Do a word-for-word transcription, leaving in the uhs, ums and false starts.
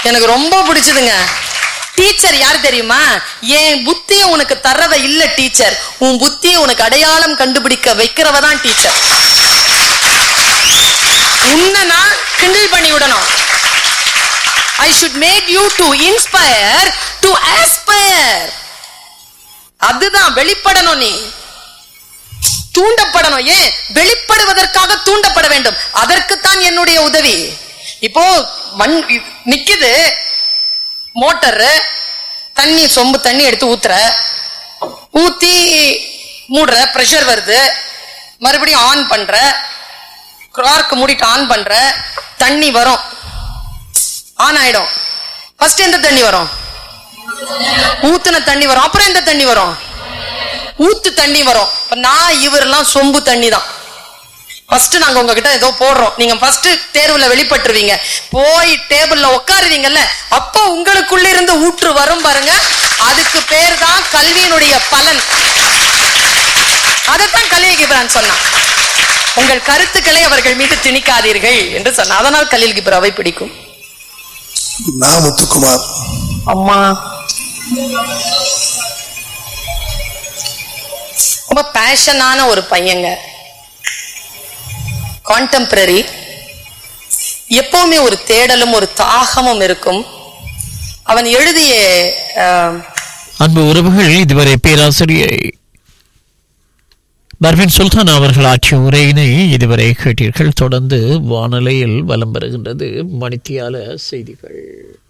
எனக்கு ரொம்ப பிடிச்சதுங்க. டீச்சர் யார் தெரியுமா? என் புத்தியை உனக்கு தர்றவ இல்ல டீச்சர், உன் புத்தியை உனக்கு அடையாளம் கண்டுபிடிக்க வைக்கிறவ தான் டீச்சர். உன்னை நான் கிண்டல் பண்ணி விடணும். I should make you to inspire to aspire. அதுதான் வெளிப்படணும், நீ தூண்டப்படணும். ஏன் வெளிப்படுவதற்காக தூண்டப்பட வேண்டும். அதற்குத்தான் என்னுடைய உதவி. இப்போ மண் நிக்குது, மோட்டர் தண்ணி, சொம்பு தண்ணி எடுத்து ஊத்துற, ஊத்தி மூடுற, பிரஷர் வருது, மறுபடியும் ஆன் பண்ற, கிரார்க் மூடிட்டு ஆன் பண்ற, தண்ணி வரும், ஆன் ஆயிடும். ஃபர்ஸ்ட் எந்த தண்ணி வரும்? ஊத்துன தண்ணி வரும். அப்புறம் எந்த தண்ணி வரும்? ஊத்து தண்ணி வரும். நான் இவரெல்லாம் சொம்பு தண்ணி தான். ஃபர்ஸ்ட் நாங்க உங்ககிட்ட ஏதோ போடுறோம், நீங்க ஃபர்ஸ்ட் தேர்வுல வெளிப்பட்டுருவீங்க, போய் டேபிள்ல உட்காருவீங்கல்ல, அப்போ உங்களுக்குள்ள இருந்து ஊற்று வரும் பாருங்க, அதுக்கு பேர் தான் கல்வியினுடைய பலன். அதைத்தான் கலீல் கிப்ரான் சொன்னான், உங்கள் கருத்துக்களை அவர்கள் மீது திணிக்காதீர்கள் என்று சொன்னான். அதனால் கலீல் கிப்ராவை பிடிக்கும். நான் முத்துக்குமார். அம்மா ரொம்ப பேஷனான ஒரு பையங்க, கான்டெம்பரரி, எப்பவுமே ஒரு தேடலும் ஒரு தாகமும் இருக்கும். அவன் எழுதிய அன்பு உறவுகள், இதுவரை பேராசிரியை பர்வீன் சுல்தான் அவர்கள் ஆற்றிய உரையினை இதுவரை கேட்டீர்கள். தொடர்ந்து வானொலியில் வலம் வருகின்றது மணித்தியால செய்திகள்.